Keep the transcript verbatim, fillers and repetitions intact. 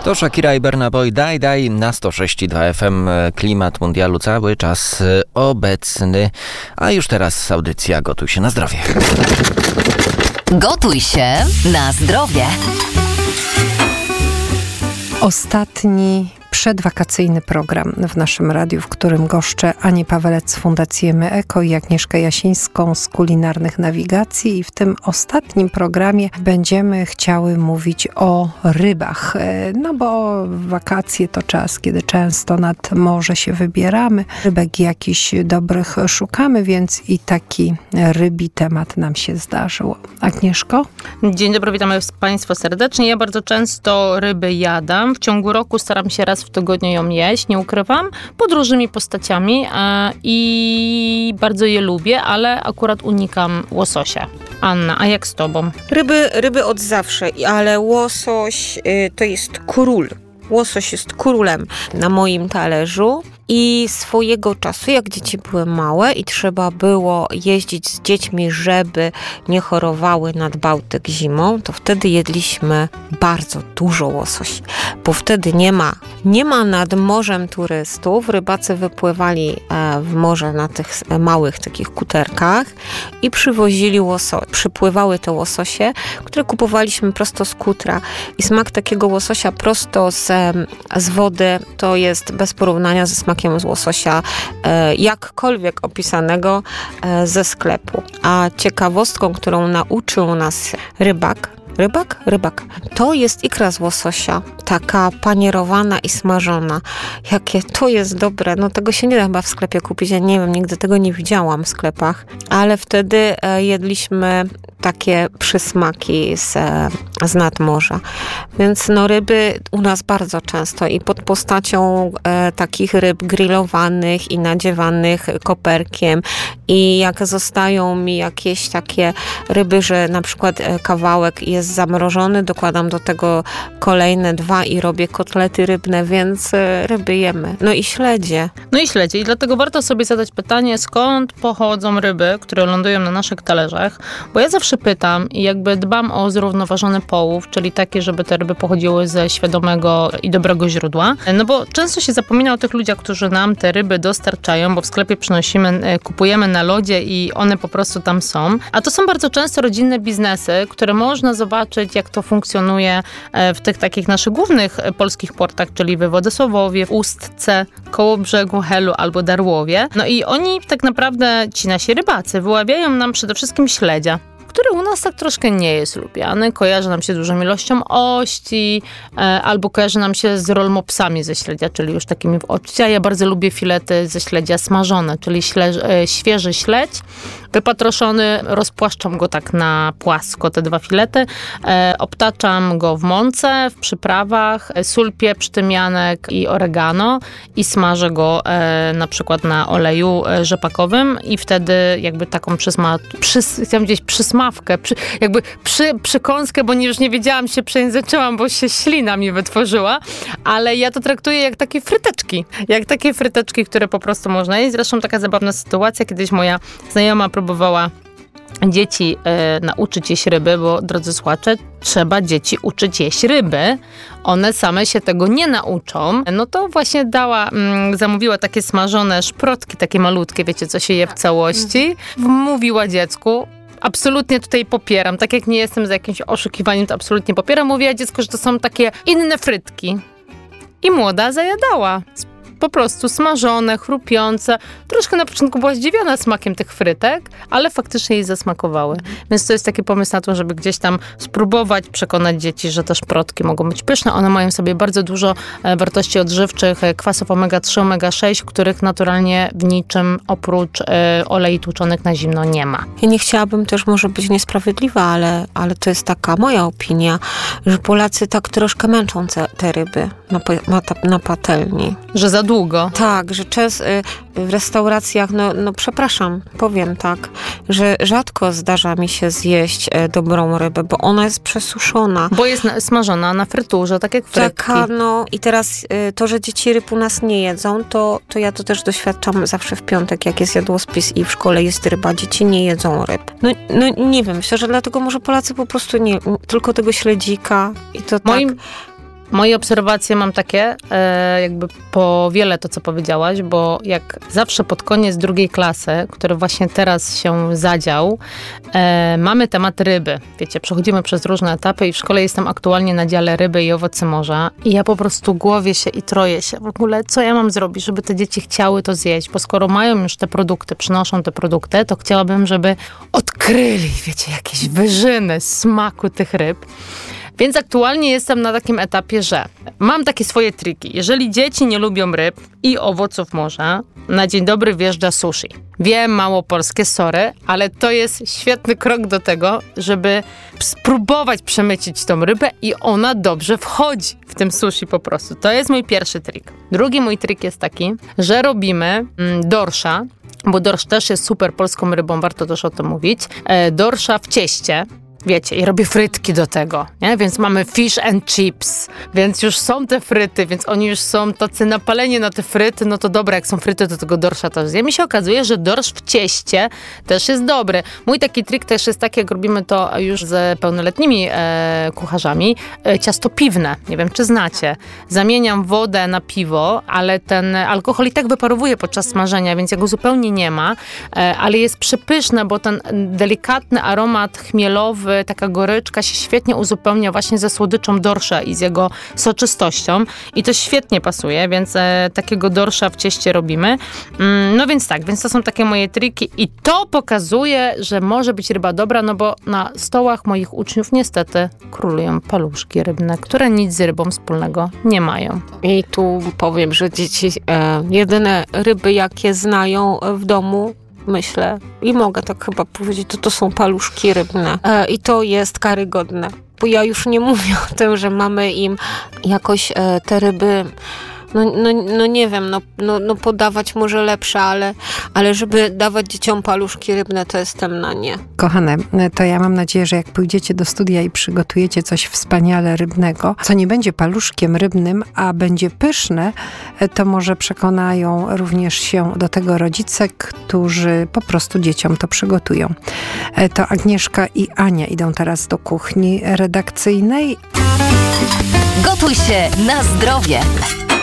To Shakira i Burna Boy, daj, daj na sto sześć i dwa F M. Klimat mundialu cały czas obecny. A już teraz audycja Gotuj się na zdrowie. Gotuj się na zdrowie. Ostatni przedwakacyjny program w naszym radiu, w którym goszczę Anię Pawelec z Fundacji Eko i Agnieszkę Jasińską z Kulinarnych Nawigacji. I w tym ostatnim programie będziemy chciały mówić o rybach. No bo wakacje to czas, kiedy często nad morze się wybieramy. Rybek jakichś dobrych szukamy, więc i taki rybi temat nam się zdarzył. Agnieszko? Dzień dobry, witamy Państwa serdecznie. Ja bardzo często ryby jadam. W ciągu roku staram się raz w tygodniu ją jeść, nie ukrywam, pod różnymi postaciami e, i bardzo je lubię, ale akurat unikam łososia. Anna, a jak z tobą? Ryby, ryby od zawsze, ale łosoś y, to jest król. Łosoś jest królem na moim talerzu. I swojego czasu, jak dzieci były małe i trzeba było jeździć z dziećmi, żeby nie chorowały nad Bałtyk zimą, to wtedy jedliśmy bardzo dużo łososi, bo wtedy nie ma, nie ma nad morzem turystów. Rybacy wypływali w morze na tych małych takich kuterkach i przywozili łososie. Przypływały te łososie, które kupowaliśmy prosto z kutra. I smak takiego łososia prosto z, z wody to jest bez porównania ze smakiem z łososia e, jakkolwiek opisanego e, ze sklepu. A ciekawostką, którą nauczył nas rybak, Rybak? Rybak. To jest ikra z łososia. Taka panierowana i smażona. Jakie to jest dobre. No tego się nie da chyba w sklepie kupić. Ja nie wiem, nigdy tego nie widziałam w sklepach. Ale wtedy e, jedliśmy takie przysmaki z, e, z nadmorza. Więc no ryby u nas bardzo często i pod postacią e, takich ryb grillowanych i nadziewanych koperkiem. I jak zostają mi jakieś takie ryby, że na przykład e, kawałek jest zamrożony, dokładam do tego kolejne dwa i robię kotlety rybne, więc ryby jemy. No i śledzie. No i śledzie. I dlatego warto sobie zadać pytanie, skąd pochodzą ryby, które lądują na naszych talerzach. Bo ja zawsze pytam i jakby dbam o zrównoważony połów, czyli takie, żeby te ryby pochodziły ze świadomego i dobrego źródła. No bo często się zapomina o tych ludziach, którzy nam te ryby dostarczają, bo w sklepie przynosimy, kupujemy na lodzie i one po prostu tam są. A to są bardzo często rodzinne biznesy, które można zobaczyć, jak to funkcjonuje w tych takich naszych głównych polskich portach, czyli we Władysławowie, w Ustce, Kołobrzegu, Helu albo Darłowie. No i oni tak naprawdę, ci nasi rybacy, wyławiają nam przede wszystkim śledzia, który u nas tak troszkę nie jest lubiany. Kojarzy nam się z dużą ilością ości, e, albo kojarzy nam się z rolmopsami ze śledzia, czyli już takimi w ości. A ja bardzo lubię filety ze śledzia smażone, czyli śle, e, świeży śledź, wypatroszony, rozpłaszczam go tak na płasko, te dwa filety, e, obtaczam go w mące, w przyprawach, e, sól, pieprz, tymianek i oregano i smażę go e, na przykład na oleju e, rzepakowym i wtedy jakby taką przysma, przys, chciałam gdzieś przysmawkę, przy, jakby przy, przykąskę, bo nie, już nie wiedziałam, się przejęzyczyłam, bo się ślina mi wytworzyła, ale ja to traktuję jak takie fryteczki, jak takie fryteczki, które po prostu można jeść. Zresztą taka zabawna sytuacja, kiedyś moja znajoma próbowała dzieci e, nauczyć jeść ryby, bo drodzy słuchacze, trzeba dzieci uczyć jeść ryby. One same się tego nie nauczą. No to właśnie dała, mm, zamówiła takie smażone szprotki, takie malutkie, wiecie, co się je w całości. Wmówiła dziecku. Absolutnie tutaj popieram. Tak jak nie jestem za jakimś oszukiwaniem, to absolutnie popieram. Mówiła dziecku, że to są takie inne frytki. I młoda zajadała. Po prostu smażone, chrupiące. Troszkę na początku była zdziwiona smakiem tych frytek, ale faktycznie jej zasmakowały. Więc to jest taki pomysł na to, żeby gdzieś tam spróbować przekonać dzieci, że te szprotki mogą być pyszne. One mają sobie bardzo dużo wartości odżywczych, kwasów omega trzy, omega sześć, których naturalnie w niczym oprócz e, olei tłuczonych na zimno nie ma. Ja nie chciałabym też może być niesprawiedliwa, ale, ale to jest taka moja opinia, że Polacy tak troszkę męczą te, te ryby na, na, na patelni. Że za długo. Tak, że czas w restauracjach, no, no przepraszam, powiem tak, że rzadko zdarza mi się zjeść dobrą rybę, bo ona jest przesuszona. Bo jest na, smażona na fryturze, tak jak frytki. Taka, no i teraz to, że dzieci ryb u nas nie jedzą, to, to ja to też doświadczam zawsze w piątek, jak jest jadłospis i w szkole jest ryba, dzieci nie jedzą ryb. No, no nie wiem, myślę, że dlatego może Polacy po prostu nie, tylko tego śledzika i to Moim... tak... Moje obserwacje mam takie, e, jakby powielę to, co powiedziałaś, bo jak zawsze pod koniec drugiej klasy, który właśnie teraz się zadział, e, mamy temat ryby. Wiecie, przechodzimy przez różne etapy i w szkole jestem aktualnie na dziale ryby i owoce morza i ja po prostu głowię się i troję się w ogóle, co ja mam zrobić, żeby te dzieci chciały to zjeść, bo skoro mają już te produkty, przynoszą te produkty, to chciałabym, żeby odkryli, wiecie, jakieś wyżyny smaku tych ryb. Więc aktualnie jestem na takim etapie, że mam takie swoje triki. Jeżeli dzieci nie lubią ryb i owoców morza, na dzień dobry wjeżdża sushi. Wiem, mało polskie, sorry, ale to jest świetny krok do tego, żeby spróbować przemycić tą rybę i ona dobrze wchodzi w tym sushi po prostu. To jest mój pierwszy trik. Drugi mój trik jest taki, że robimy mm, dorsza, bo dorsz też jest super polską rybą, warto też o tym mówić. E, dorsza w cieście. Wiecie, i robię frytki do tego, nie? Więc mamy fish and chips, więc już są te fryty, więc oni już są tacy napaleni na te fryty, no to dobra, jak są fryty, to tego dorsza też zjem. I się okazuje, że dorsz w cieście też jest dobry. Mój taki trik też jest taki, jak robimy to już z pełnoletnimi e, kucharzami, e, ciasto piwne, nie wiem, czy znacie. Zamieniam wodę na piwo, ale ten alkohol i tak wyparowuje podczas smażenia, więc jego zupełnie nie ma, e, ale jest przepyszne, bo ten delikatny aromat chmielowy, taka goryczka się świetnie uzupełnia właśnie ze słodyczą dorsza i z jego soczystością i to świetnie pasuje, więc e, takiego dorsza w cieście robimy. Mm, no więc tak, więc to są takie moje triki i to pokazuje, że może być ryba dobra, no bo na stołach moich uczniów niestety królują paluszki rybne, które nic z rybą wspólnego nie mają. I tu powiem, że dzieci e, jedyne ryby, jakie znają w domu, myślę, i mogę tak chyba powiedzieć, to to są paluszki rybne. E, I to jest karygodne. Bo ja już nie mówię o tym, że mamy im jakoś e, te ryby, no, no, no nie wiem, no, no, no podawać może lepsze, ale, ale żeby dawać dzieciom paluszki rybne, to jestem na nie. Kochane, to ja mam nadzieję, że jak pójdziecie do studia i przygotujecie coś wspaniale rybnego, co nie będzie paluszkiem rybnym, a będzie pyszne, to może przekonają również się do tego rodzice, którzy po prostu dzieciom to przygotują. To Agnieszka i Ania idą teraz do kuchni redakcyjnej. Gotuj się na zdrowie.